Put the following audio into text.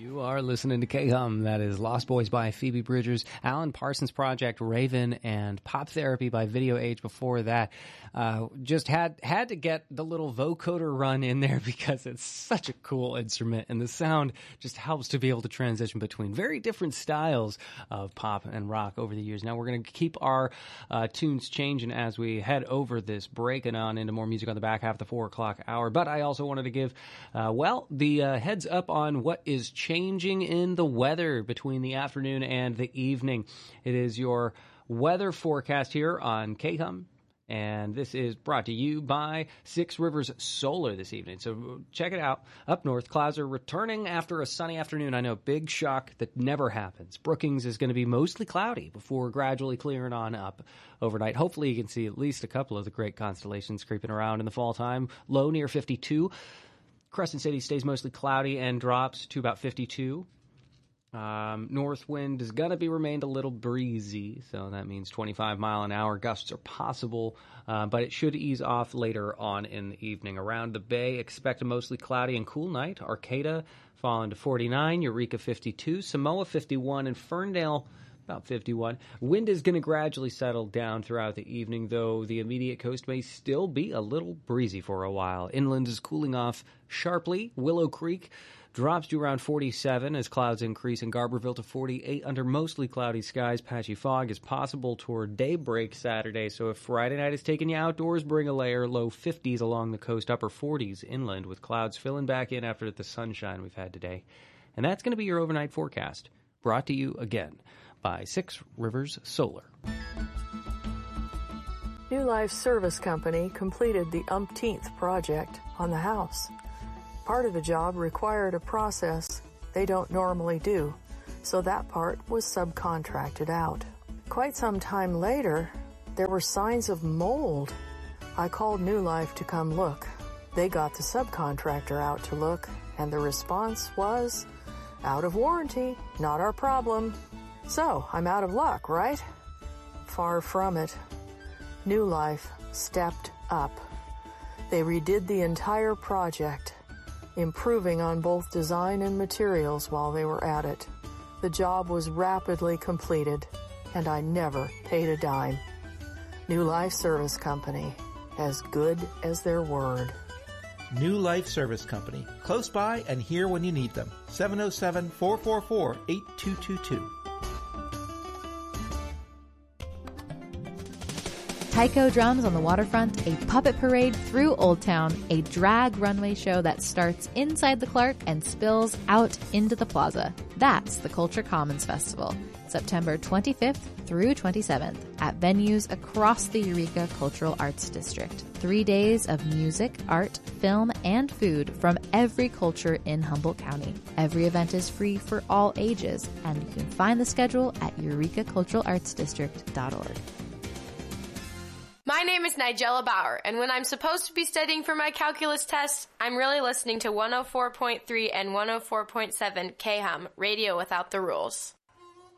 You are listening to K-Hum. That is Lost Boys by Phoebe Bridgers, Alan Parsons Project, Raven, and Pop Therapy by Video Age before that. Just had to get the little vocoder run in there because it's such a cool instrument, and the sound just helps to be able to transition between very different styles of pop and rock over the years. Now we're going to keep our tunes changing as we head over this break and on into more music on the back half of the 4 o'clock hour. But I also wanted to give, the heads up on what is changing in the weather between the afternoon and the evening. It is your weather forecast here on K-Hum, and this is brought to you by Six Rivers Solar this evening. So check it out. Up north, clouds are returning after a sunny afternoon. I know, big shock that never happens. Brookings is going to be mostly cloudy before gradually clearing on up overnight. Hopefully you can see at least a couple of the great constellations creeping around in the fall time. Low near 52. Crescent City stays mostly cloudy and drops to about 52. North wind is going to be remained a little breezy, so that means 25-mile-an-hour gusts are possible, but it should ease off later on in the evening. Around the bay, expect a mostly cloudy and cool night. Arcata falling to 49, Eureka 52, Samoa 51, and Ferndale about 51. Wind is going to gradually settle down throughout the evening, though the immediate coast may still be a little breezy for a while. Inland is cooling off sharply. Willow Creek drops to around 47 as clouds increase, and Garberville to 48 under mostly cloudy skies. Patchy fog is possible toward daybreak Saturday, so if Friday night is taking you outdoors, bring a layer. Low 50s along the coast, upper 40s inland, with clouds filling back in after the sunshine we've had today. And that's going to be your overnight forecast, brought to you again by Six Rivers Solar. New Life Service Company completed the umpteenth project on the house. Part of the job required a process they don't normally do, so that part was subcontracted out. Quite some time later, there were signs of mold. I called New Life to come look. They got the subcontractor out to look, and the response was, "Out of warranty, not our problem." So, I'm out of luck, right? Far from it. New Life stepped up. They redid the entire project, improving on both design and materials while they were at it. The job was rapidly completed, and I never paid a dime. New Life Service Company, as good as their word. New Life Service Company, close by and here when you need them. 707-444-8222. Tycho Drums on the Waterfront, a puppet parade through Old Town, a drag runway show that starts inside the Clark and spills out into the plaza. That's the Culture Commons Festival, September 25th through 27th at venues across the Eureka Cultural Arts District. 3 days of music, art, film, and food from every culture in Humboldt County. Every event is free for all ages, and you can find the schedule at eurekaculturalartsdistrict.org. My name is Nigella Bauer, and when I'm supposed to be studying for my calculus test, I'm really listening to 104.3 and 104.7 K-Hum, Radio Without the Rules.